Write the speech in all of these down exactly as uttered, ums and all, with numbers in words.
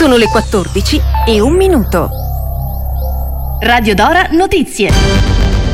Sono le quattordici e un minuto. Radio Dora Notizie.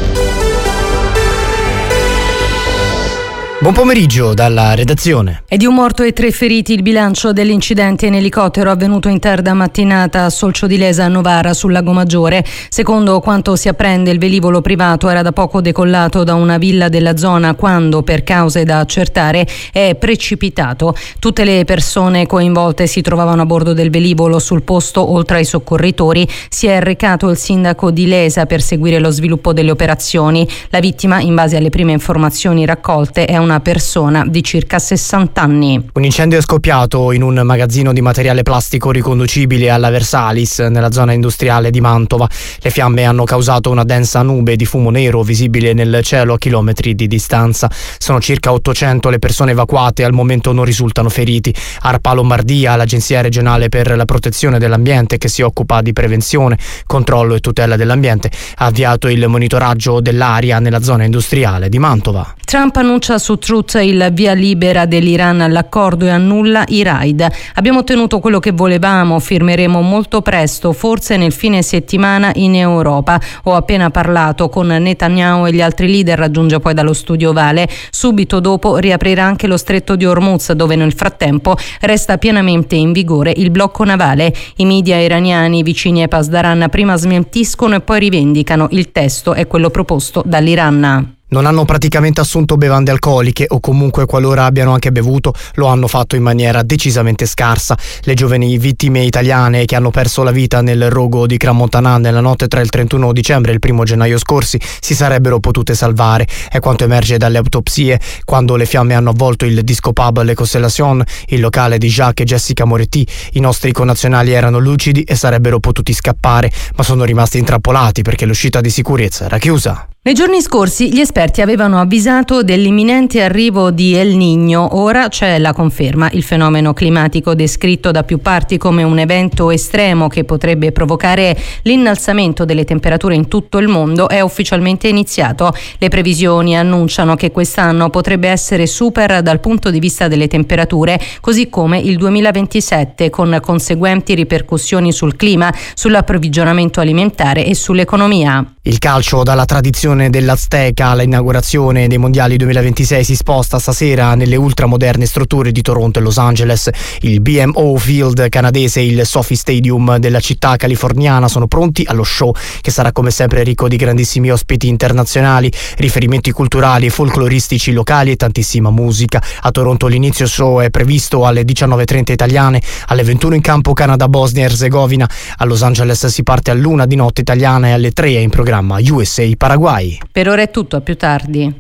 Buon pomeriggio dalla redazione. È di un morto e tre feriti il bilancio dell'incidente in elicottero avvenuto in tarda mattinata a Solcio di Lesa a Novara sul Lago Maggiore. Secondo quanto si apprende, il velivolo privato era da poco decollato da una villa della zona quando, per cause da accertare, è precipitato. Tutte le persone coinvolte si trovavano a bordo del velivolo. Sul posto, oltre ai soccorritori, si è recato il sindaco di Lesa per seguire lo sviluppo delle operazioni. La vittima, in base alle prime informazioni raccolte, è una persona di circa sessanta anni. Un incendio è scoppiato in un magazzino di materiale plastico riconducibile alla Versalis nella zona industriale di Mantova. Le fiamme hanno causato una densa nube di fumo nero visibile nel cielo a chilometri di distanza. Sono circa ottocento le persone evacuate, al momento non risultano feriti. ARPA Lombardia, l'Agenzia regionale per la protezione dell'ambiente che si occupa di prevenzione, controllo e tutela dell'ambiente, ha avviato il monitoraggio dell'aria nella zona industriale di Mantova. Trump annuncia su Truth il via libera dell'Iran all'accordo e annulla i raid. Abbiamo ottenuto quello che volevamo, firmeremo molto presto, forse nel fine settimana in Europa. Ho appena parlato con Netanyahu e gli altri leader, raggiunge poi dallo studio ovale. Subito dopo riaprirà anche lo stretto di Hormuz, dove nel frattempo resta pienamente in vigore il blocco navale. I media iraniani vicini ai Pasdaran prima smentiscono e poi rivendicano. Il testo è quello proposto dall'Iran. Non hanno praticamente assunto bevande alcoliche o comunque, qualora abbiano anche bevuto, lo hanno fatto in maniera decisamente scarsa. Le giovani vittime italiane che hanno perso la vita nel rogo di Crans-Montana nella notte tra il trentuno dicembre e il primo gennaio scorsi si sarebbero potute salvare. È quanto emerge dalle autopsie. Quando le fiamme hanno avvolto il disco pub Le Constellation, il locale di Jacques e Jessica Moretti, i nostri connazionali erano lucidi e sarebbero potuti scappare, ma sono rimasti intrappolati perché l'uscita di sicurezza era chiusa. Nei giorni scorsi gli esperti avevano avvisato dell'imminente arrivo di El Niño. Ora c'è la conferma. Il fenomeno climatico descritto da più parti come un evento estremo che potrebbe provocare l'innalzamento delle temperature in tutto il mondo è ufficialmente iniziato. Le previsioni annunciano che quest'anno potrebbe essere super dal punto di vista delle temperature, così come il duemilaventisette, con conseguenti ripercussioni sul clima, sull'approvvigionamento alimentare e sull'economia. Il calcio, dalla tradizione dell'Azteca all'inaugurazione dei mondiali duemilaventisei, si sposta stasera nelle ultramoderne strutture di Toronto e Los Angeles. Il B M O Field canadese e il SoFi Stadium della città californiana sono pronti allo show, che sarà come sempre ricco di grandissimi ospiti internazionali, riferimenti culturali e folcloristici locali e tantissima musica. A Toronto l'inizio show è previsto alle diciannove e trenta italiane, alle ventuno in campo Canada-Bosnia e Erzegovina. A Los Angeles si parte all'una di notte italiana e alle tre è in programma U S A Paraguay. Per ora è tutto, a più tardi.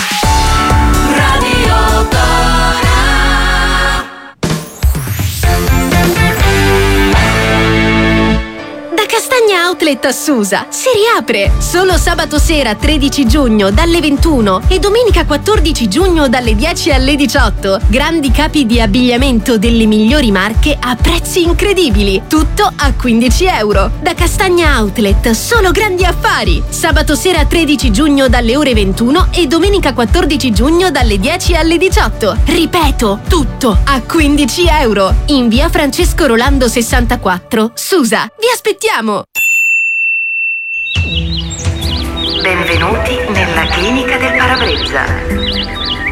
Castagna Outlet a Susa si riapre solo sabato sera tredici giugno dalle ventuno e domenica quattordici giugno dalle dieci alle diciotto. Grandi capi di abbigliamento delle migliori marche a prezzi incredibili, tutto a quindici euro. Da Castagna Outlet solo grandi affari. Sabato sera tredici giugno dalle ore ventuno e domenica quattordici giugno dalle dieci alle diciotto. Ripeto, tutto a quindici euro. In via Francesco Rolando sessantaquattro, Susa. Vi aspettiamo! Benvenuti nella clinica del parabrezza.